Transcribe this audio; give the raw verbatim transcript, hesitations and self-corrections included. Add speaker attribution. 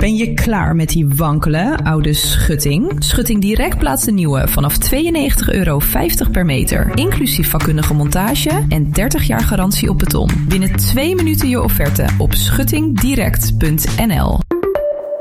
Speaker 1: Ben je klaar met die wankele oude schutting? Schutting Direct plaatst de nieuwe vanaf tweeënnegentig euro vijftig per meter. Inclusief vakkundige montage en dertig jaar garantie op beton. Binnen twee minuten je offerte op schutting direct punt n l.